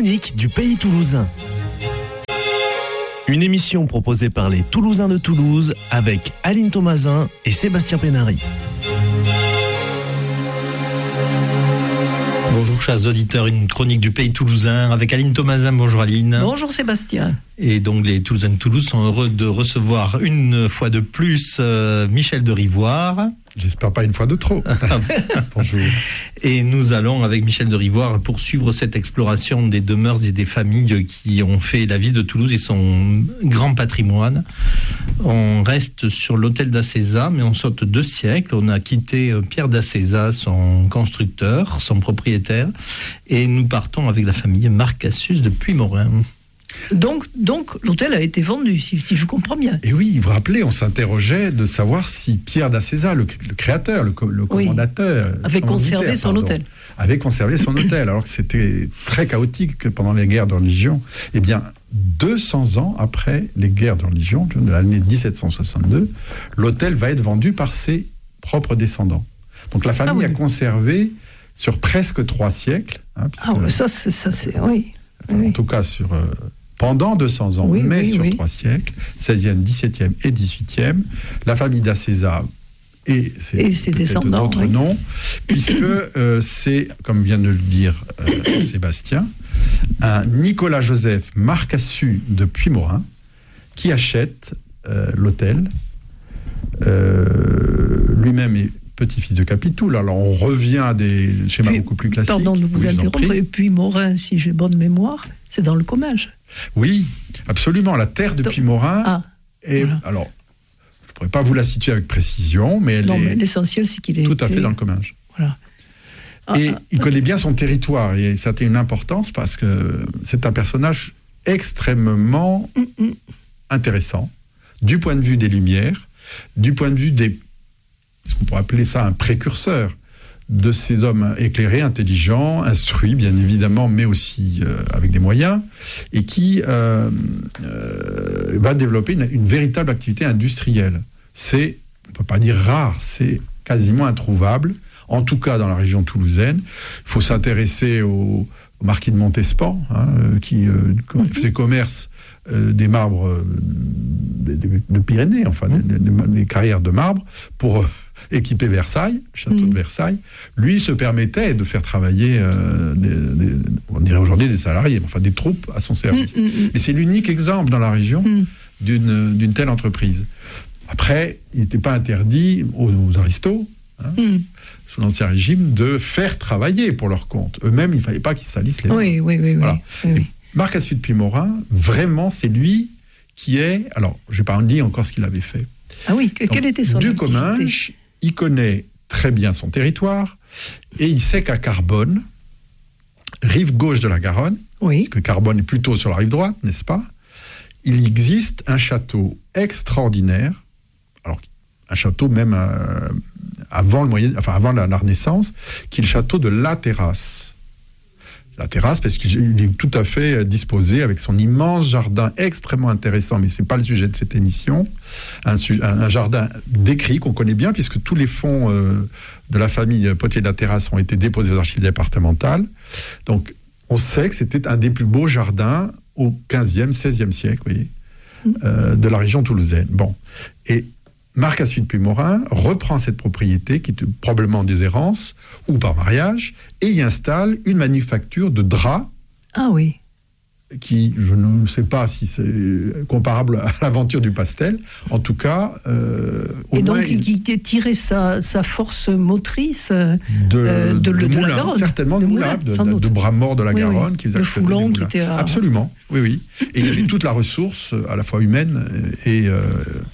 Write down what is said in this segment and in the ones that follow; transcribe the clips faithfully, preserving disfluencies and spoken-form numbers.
chroniques du pays toulousain. Une émission proposée par les Toulousains de Toulouse avec Aline Thomasin et Sébastien Pénary. Bonjour chers auditeurs, une chronique du pays toulousain avec Aline Thomasin. Bonjour Aline. Bonjour Sébastien. Et donc les Toulousains de Toulouse sont heureux de recevoir une fois de plus euh, Michel de Rivoire. J'espère pas une fois de trop. Bonjour. Et nous allons avec Michel de Rivoire poursuivre cette exploration des demeures et des familles qui ont fait la ville de Toulouse et son grand patrimoine. On reste sur l'hôtel d'Acéza, mais on saute deux siècles. On a quitté Pierre d'Acéza, son constructeur, son propriétaire, et nous partons avec la famille Marcassus de Puymorin. Donc, donc l'hôtel a été vendu, si, si je comprends bien. Et oui, vous vous rappelez, on s'interrogeait de savoir si Pierre d'Acéza, le, le créateur, le, le oui. commandateur... avait conservé son pardon, hôtel. Avait conservé son hôtel, alors que c'était très chaotique pendant les guerres de religion. Eh bien, deux cents ans après les guerres de religion, de l'année dix-sept cent soixante-deux, l'hôtel va être vendu par ses propres descendants. Donc la famille ah oui. a conservé sur presque trois siècles... Hein, ah oui, ça, c'est, ça c'est... Oui. Enfin, oui. En tout cas, sur... Euh, pendant deux cents ans, oui, mais oui, sur oui. trois siècles, seizième, dix-septième et dix-huitième, la famille d'Acéza et ses, et ses descendants, d'autres oui. noms, puisque euh, c'est, comme vient de le dire euh, Sébastien, un Nicolas-Joseph Marcassus de Puymorin qui achète euh, l'hôtel. Euh, lui-même est petit-fils de Capitoul. Alors on revient à des schémas puis, beaucoup plus classiques. Pardon de vous oui, interrompre, et Puymorin, si j'ai bonne mémoire, c'est dans le Comminges. Oui, absolument. La terre de Puymorin ah, est... Voilà. Alors, je ne pourrais pas vous la situer avec précision, mais elle non, est mais l'essentiel, c'est qu'il est tout été... à fait dans le Comminges. Voilà. Ah, et ah, il ah, connaît bien son territoire, et ça a une importance parce que c'est un personnage extrêmement mm, mm. intéressant, du point de vue des Lumières, du point de vue des... ce qu'on pourrait appeler ça un précurseur de ces hommes éclairés, intelligents, instruits, bien évidemment, mais aussi euh, avec des moyens, et qui euh, euh, va développer une, une véritable activité industrielle. C'est, on ne peut pas dire rare, c'est quasiment introuvable, en tout cas dans la région toulousaine. Il faut s'intéresser au, au marquis de Montespan, hein, qui euh, faisait commerce euh, des marbres euh, de, de, de Pyrénées, enfin, mmh. des, des, des carrières de marbre, pour... Euh, équipé Versailles, château mmh. de Versailles, lui se permettait de faire travailler, euh, des, des, on dirait aujourd'hui des salariés, enfin des troupes à son service. Mmh, mmh. Et c'est l'unique exemple dans la région mmh. d'une, d'une telle entreprise. Après, il n'était pas interdit aux, aux aristos, hein, mmh. sous l'Ancien Régime, de faire travailler pour leur compte. Eux-mêmes, il ne fallait pas qu'ils salissent les mains. Oui, oui, oui. Voilà. oui, oui. Marcassus de Puymorin, vraiment, c'est lui qui est... Alors, je n'ai pas dit encore ce qu'il avait fait. Ah oui, quelle Donc, était son du activité ? Comminges, il connaît très bien son territoire et il sait qu'à Carbonne, rive gauche de la Garonne, oui. parce que Carbonne est plutôt sur la rive droite, n'est-ce pas ? Il existe un château extraordinaire, alors un château même euh, avant, le moyen, enfin avant la, la Renaissance, qui est le château de La Terrasse. La Terrasse, parce qu'il est tout à fait disposé avec son immense jardin extrêmement intéressant, mais ce n'est pas le sujet de cette émission, un, un jardin décrit qu'on connaît bien, puisque tous les fonds euh, de la famille Potier de La Terrasse ont été déposés aux archives départementales. Donc, on sait que c'était un des plus beaux jardins au quinzième, seizième siècle, vous voyez, euh, de la région toulousaine. Bon. Et Marcassus de Puymorin reprend cette propriété, qui est probablement en déshérence, ou par mariage, et y installe une manufacture de draps. Ah oui. Qui, je ne sais pas si c'est comparable à l'aventure du pastel, en tout cas... Euh, au et moins, donc, il, il tirait sa, sa force motrice de, euh, de, de, de, de moulin, la Garonne. Certainement de, de moulin, de, de, de bras morts de la oui, Garonne. Oui. Qu'ils le Foulon qui était à... Absolument, oui, oui. Et il y avait toute la ressource, à la fois humaine et... Euh,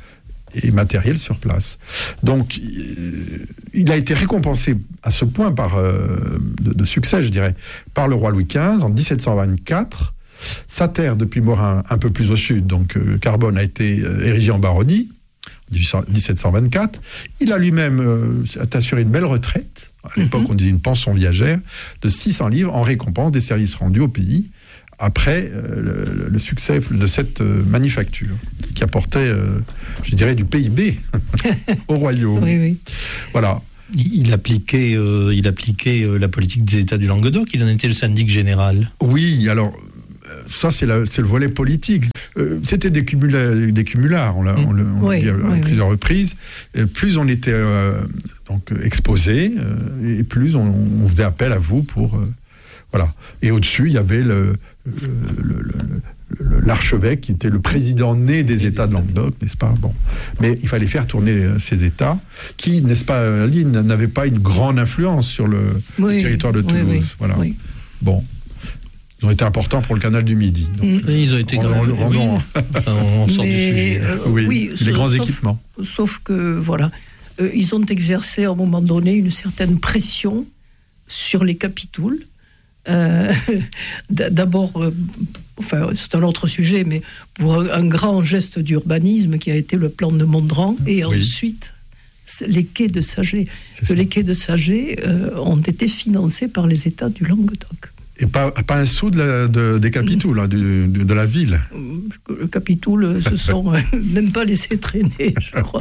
et matériel sur place. Donc, il a été récompensé à ce point par, euh, de, de succès, je dirais, par le roi Louis quinze en dix-sept cent vingt-quatre. Sa terre de Puymorin, un peu plus au sud, donc euh, Carbonne, a été euh, érigée en baronnie en dix-sept cent vingt-quatre. Il a lui-même euh, assuré une belle retraite. À l'époque, mm-hmm. on disait une pension viagère de six cents livres en récompense des services rendus au pays après euh, le, le succès de cette euh, manufacture qui apportait, euh, je dirais, du P I B au royaume. Oui, oui. Voilà. Il appliquait, euh, il appliquait euh, la politique des États du Languedoc. Il en était le syndic général. Oui, alors ça c'est, la, c'est le volet politique. Euh, c'était des, cumula, des cumulards, on l'a, on l'a, on l'a oui, dit à, oui, à plusieurs oui. reprises. Et plus on était euh, donc exposé, euh, et plus on, on faisait appel à vous pour euh, voilà. Et au-dessus, il y avait le, le, le, le, l'archevêque qui était le président né des États de Languedoc, n'est-ce pas? Bon, mais il fallait faire tourner ces États qui, n'est-ce pas, Aline, n'avaient pas une grande influence sur le, oui, le territoire de Toulouse. Oui, oui, voilà. Oui. Bon. Ils ont été importants pour le canal du Midi. Donc, Mm. Ils ont été quand même. rendons, Oui. Enfin, on sort Mais, du sujet. euh, oui, oui, les sauf, grands sauf, équipements. Sauf que, voilà, euh, ils ont exercé à un moment donné une certaine pression sur les capitouls. Euh, d'abord, euh, enfin, c'est un autre sujet, mais pour un, un grand geste d'urbanisme qui a été le plan de Mondran, et Oui. ensuite les quais de Saget. C'est Parce que ça. les quais de Saget euh, ont été financés par les États du Languedoc. Et pas, pas un sou de la, de, des capitouls, hein, du- de, de la ville. Le capitoul se sont euh, même pas laissés traîner, je crois.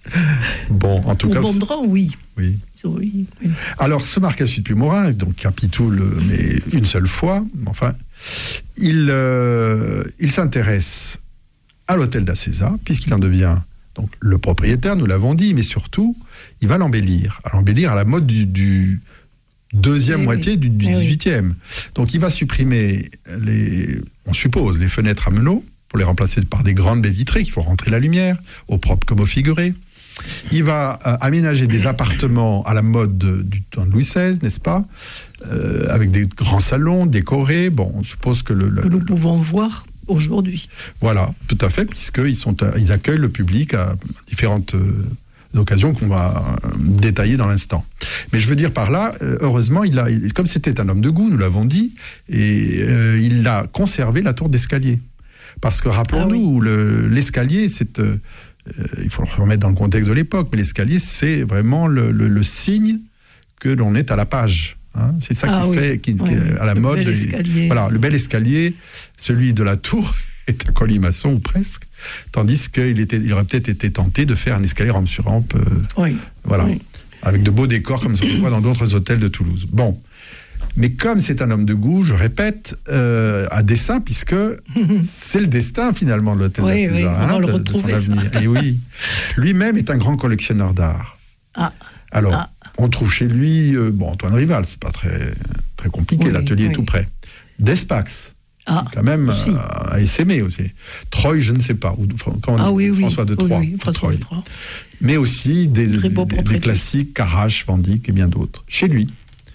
Bon, en tout Pour cas. Mondran, oui. Oui. Oui, oui. Alors, ce Marquess de Puimorin, donc Capitoul, euh, mais une seule fois, enfin, il, euh, il s'intéresse à l'hôtel d'Acésa, puisqu'il en devient donc le propriétaire, nous l'avons dit, mais surtout, il va l'embellir. À l'embellir à la mode du, du deuxième Oui, moitié oui. du, du Oui, oui. dix-huitième. Donc, il va supprimer les, on suppose, les fenêtres à meneaux, pour les remplacer par des grandes baies vitrées qui font rentrer la lumière, au propre comme au figuré. Il va euh, aménager des appartements à la mode de- du temps de Louis seize, n'est-ce pas, euh, avec des grands salons décorés. Bon, on suppose que le, le- Que nous le- pouvons voir aujourd'hui. voilà, tout à fait, puisqu'ils sont, euh, ils accueillent le public à différentes euh, occasions qu'on va euh, détailler dans l'instant. Mais je veux dire par là, euh, heureusement, il a, il- comme c'était un homme de goût, nous l'avons dit, et euh, il a conservé la tour d'escalier. Parce que rappelons-nous, le- l'escalier, c'est, euh, euh, il faut le remettre dans le contexte de l'époque, mais l'escalier, c'est vraiment le, le- le signe que l'on est à la page. hein. C'est ça Ah qui oui, fait, qui, qui oui, est à la le mode. bel Et- escalier. voilà, le bel escalier, celui de la tour est un colimaçon ou presque, tandis qu'il était, il aurait peut-être été tenté de faire un escalier rampe sur rampe, euh, Oui. voilà, Oui. avec de beaux décors comme ça on voit dans d'autres hôtels de Toulouse. Bon. Mais comme c'est un homme de goût, je répète, euh, à dessein, puisque c'est le destin finalement de l'hôtel Oui, d'Acésa, oui, on va le de- de son retrouver, ça. avenir. Et oui, lui-même est un grand collectionneur d'art. Ah. Alors, Ah. on trouve chez lui, euh, bon, Antoine Rival, c'est pas très, très compliqué, Oui, l'atelier oui. est tout près. Despax, Ah, quand même, aussi. euh, à essaimer aussi. Troyes, je ne sais pas, ou quand ah oui, oui. François de Oui, Troyes. oui, de François Troyes. de Troyes. Mais aussi des, Très beau des, portrait. des classiques, Carache, Van Dyck et bien d'autres. Chez lui.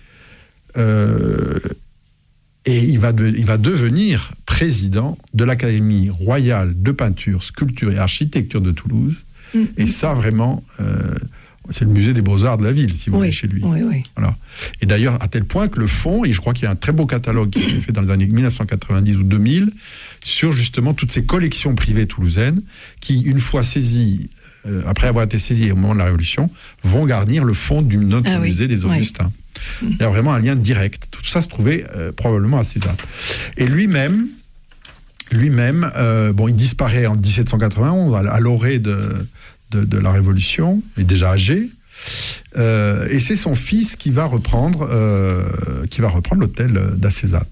Euh, et il va, de- il va devenir président de l'Académie royale de peinture, sculpture et architecture de Toulouse. Mm, Et mm. ça, vraiment, euh, c'est le musée des beaux-arts de la ville, si vous voulez, Oui, chez lui. oui, oui. Voilà. Et d'ailleurs, à tel point que le fond, et je crois qu'il y a un très beau catalogue qui a été fait dans les années mille neuf cent quatre-vingt-dix ou deux mille, sur justement toutes ces collections privées toulousaines, qui, une fois saisies, euh, après avoir été saisies au moment de la Révolution, vont garnir le fond du notre Ah oui, musée des oui. Augustins. Il y a vraiment un lien direct. Tout ça se trouvait euh, probablement à César. Et lui-même, lui-même, euh, bon, il disparaît en dix-sept cent quatre-vingt-onze, à, à l'orée de, de, de la Révolution, il est déjà âgé. Euh, et c'est son fils qui va reprendre, euh, qui va reprendre l'hôtel d'Acézat.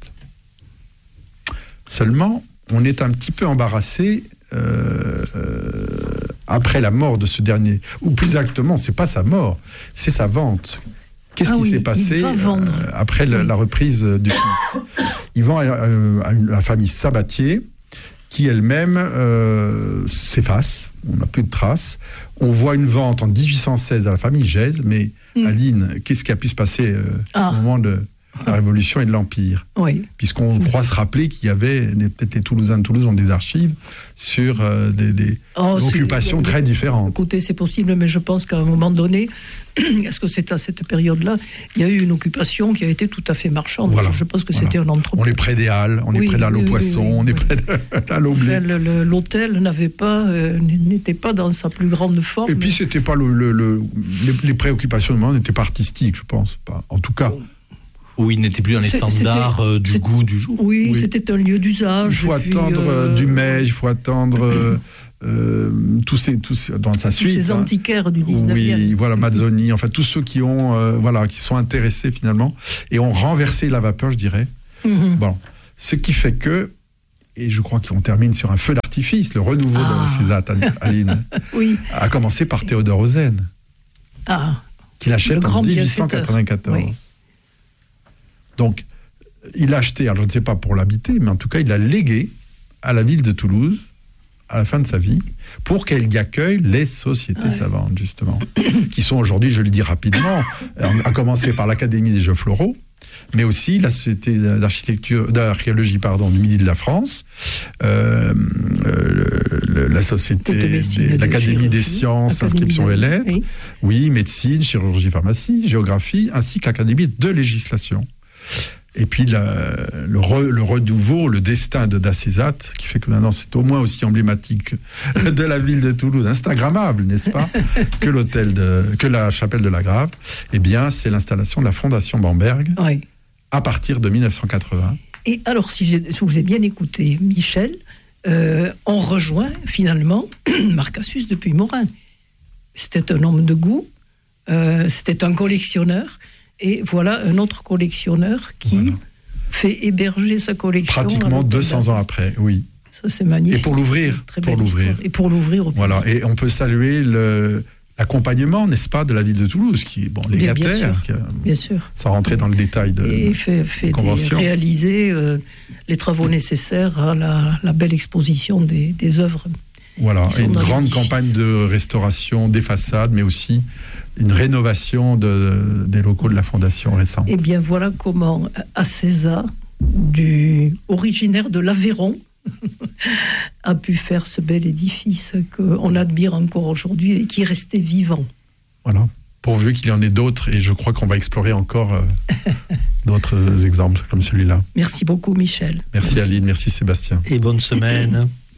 Seulement, on est un petit peu embarrassé euh, euh, après la mort de ce dernier, ou plus exactement, c'est pas sa mort, c'est sa vente. Qu'est-ce Ah qui oui, s'est il passé va vendre. euh, après le- Oui. la reprise du fils? Il vend à, euh, à une- à la famille Sabatier, qui elle-même euh, s'efface. On n'a plus de traces. On voit une vente en dix-huit cent seize à la famille Gèze, mais Mm. Aline, qu'est-ce qui a pu se passer euh, Ah. au moment de la Révolution et de l'Empire? Oui. Puisqu'on croit se rappeler qu'il y avait, peut-être les Toulousains de Toulouse ont des archives sur euh, des, des Oh, c'est- occupations très différentes. Écoutez, c'est possible, mais je pense qu'à un moment donné, est-ce que c'est à cette période-là, il y a eu une occupation qui a été tout à fait marchande. Voilà. Je pense que Voilà. c'était un entrepôt. On est près des Halles, on est Oui, près de la oui, oui, Poisson, oui, on est oui. près de la Laublé. Enfin, le- le- l'hôtel n'avait pas, euh, n'était pas dans sa plus grande forme. Et puis, c'était pas le, le- le- les, les préoccupations du moment n'étaient pas artistiques, je pense. Pas. En tout cas, Où il n'était plus dans les C'est- standards c'était- euh, du c'est- goût du jour. oui, Oui. c'était un lieu d'usage. il faut et puis, attendre euh, euh, du mai, il faut attendre euh, euh, tous ces, tous, dans sa suite. Tous ces hein. antiquaires du dix-neuvième. Oui, voilà, Mazzoni, enfin tous ceux qui ont, euh, voilà, qui sont intéressés finalement et ont renversé la vapeur, je dirais. Mm-hmm. Bon, ce qui fait que, et je crois qu'on termine sur un feu d'artifice, le renouveau Ah. de César, Aline, Oui. a commencé par Théodore Ozen, Ah. qu'il achète Le grand en dix-huit cent quatre-vingt-quatorze. bienfaiteur. Oui. Donc, il l'a acheté, alors je ne sais pas pour l'habiter, mais en tout cas, il l'a légué à la ville de Toulouse à la fin de sa vie, pour qu'elle y accueille les sociétés Ouais. savantes, justement, qui sont aujourd'hui, je le dis rapidement, à commencer par l'Académie des Jeux Floraux, mais aussi la Société d'architecture, d'archéologie, pardon, du Midi de la France, euh, euh, le- la Société, De médecine des- et de l'Académie des chirurgie, sciences, Académie inscription et de- lettres, oui. oui, médecine, chirurgie, pharmacie, géographie, ainsi que l'Académie de législation. Et puis la- le, re, le renouveau, le destin de Dacézat, qui fait que maintenant c'est au moins aussi emblématique de la ville de Toulouse, instagrammable, n'est-ce pas, que l'hôtel de, que la chapelle de la Grave. Eh bien, c'est l'installation de la Fondation Bamberg Oui. à partir de mille neuf cent quatre-vingts. Et alors, si, j'ai- si vous avez bien écouté, Michel, euh, on rejoint finalement Marcassus de Puymorin. C'était un homme de goût, euh, c'était un collectionneur, et voilà un autre collectionneur qui Voilà. fait héberger sa collection. à Pratiquement l'hôtel deux cents ans d'Azur. après, oui. Ça, c'est magnifique. Et pour l'ouvrir, Très pour belle l'ouvrir. histoire. Et pour l'ouvrir au Voilà, et on peut saluer le, l'accompagnement, n'est-ce pas, de la ville de Toulouse, qui est bon, Bien- bien légataire, sûr. qui a- Bien sûr. sans rentrer dans le détail de... Et fait, fait des, convention. réaliser euh, les travaux nécessaires à la, la belle exposition des, des œuvres. Voilà, Ils sont et une dans grande l'édifice. campagne de restauration des façades, mais aussi une rénovation de, des locaux de la Fondation récente. Eh bien, voilà comment Acézat, du originaire de l'Aveyron, a pu faire ce bel édifice qu'on admire encore aujourd'hui et qui est resté vivant. Voilà, pourvu qu'il y en ait d'autres, et je crois qu'on va explorer encore euh, d'autres exemples comme celui-là. Merci beaucoup, Michel. Merci, Aline, merci Sébastien. Et bonne semaine.